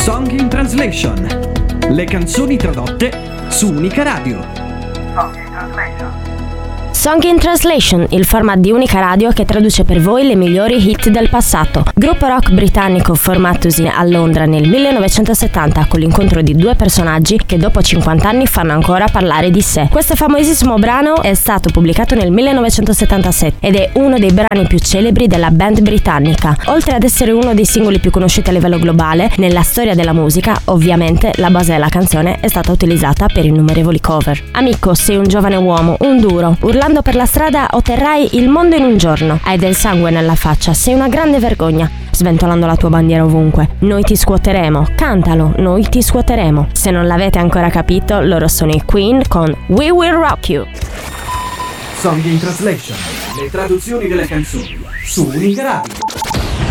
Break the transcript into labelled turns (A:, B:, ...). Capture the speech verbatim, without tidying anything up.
A: Song in Translation. Le canzoni tradotte su Unica Radio.
B: Song in Translation.
C: Song in Translation, il format di Unica Radio che traduce per voi le migliori hit del passato. Gruppo rock britannico formatosi a Londra nel millenovecentosettanta con l'incontro di due personaggi che dopo cinquanta anni fanno ancora parlare di sé. Questo famosissimo brano è stato pubblicato nel millenovecentosettantasette ed è uno dei brani più celebri della band britannica. Oltre ad essere uno dei singoli più conosciuti a livello globale, nella storia della musica, ovviamente la base della canzone è stata utilizzata per innumerevoli cover. Amico, sei un giovane uomo, un duro, urlando per la strada otterrai il mondo in un giorno. Hai del sangue nella faccia, sei una grande vergogna, sventolando la tua bandiera ovunque. Noi ti scuoteremo, cantalo, noi ti scuoteremo. Se non l'avete ancora capito, loro sono i Queen con We Will Rock You.
A: Song in Translation. Le traduzioni delle canzoni su Unica Radio.